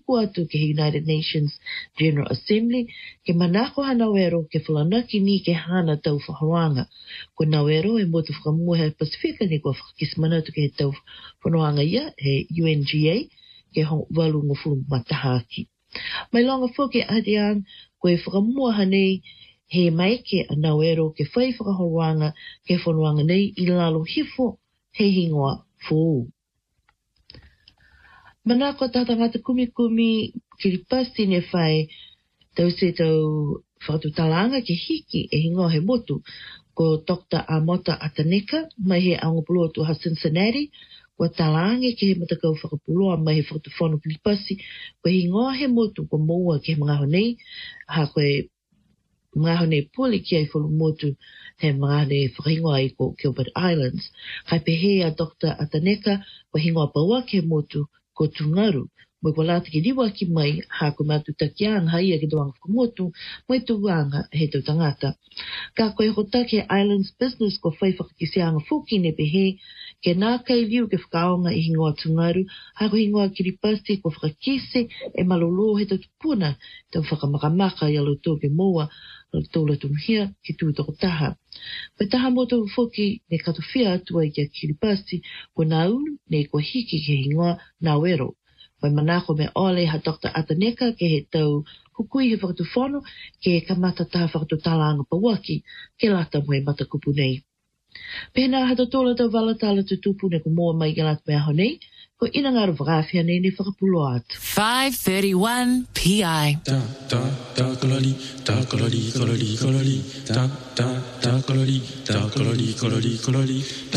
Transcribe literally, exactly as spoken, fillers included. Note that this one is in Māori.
tuku atu ke United Nations General Assembly ke manako hanawero ke whalanaki ni ke hana tau whahoanga. Ko nawero e motu whakamua he Pasifika ni kua whakakismana atu ke he tau whahoanga ia he U N G A ke hong walu ngofuru matahaki. Mai longa whoke adiang koe whakamua hanei he maike a nawero ke whai whakahorwanga ke whanuanga nei i lalo hifo he hingoa fōu. Manako tata ngata kumi kumi kiripasi ne whai tau se tau whakatutalanga ke hiki e hingoa he motu ko Doctor Amota Ataneka mai he aungapulua tu ha Cincinnati ko talange ke he matakau whakapulua mai he whakatuwhanu kiripasi ko hingoa he motu ko moua ke mga honei ha koe mga honei puli ki ai whulu motu he mga honei whakahingoa ai ko Gilbert Islands. Kai pehe a Doctor Ataneka ko hingoa paua ke motu ko Tungaru. Moi ko lata ki diwa ki mai ha ko matu takiang haia ki doang whakamotu mai tuanga he tau tangata. Ka koe hota ke Islands Business ko whai whakakisianga whuki ne pehe ke nā kai liu ke whakaonga i hingoa Tungaru ha ko hingoa kiripasi ko whakakise e malolo he tau tupuna tau whakamakamaka i alo tō ke moa tōla tunhia ki tūtoko taha. Pe taha moto whoki ne katowhia atua i kia kiripasi ko nā unu ne ko hiki ke hingoa nā wero. Wai manako me ole ha Doctor Ataneka ke he tau hukui he whakatuwhono ke he kamata taha whakatutalanga pawaki ke lata moe matakupu nei. Pēnā hata tōla tau walatala tutupu ne ko moa mai ke lata mea honei, ko ina ngāra whakawhia nei ne whakapulo atu. five thirty-one P I. Da, da, da, kolori, da, kolori, kolori, kolori, da, da, da, kolori, da, kolori, kolori, kolori,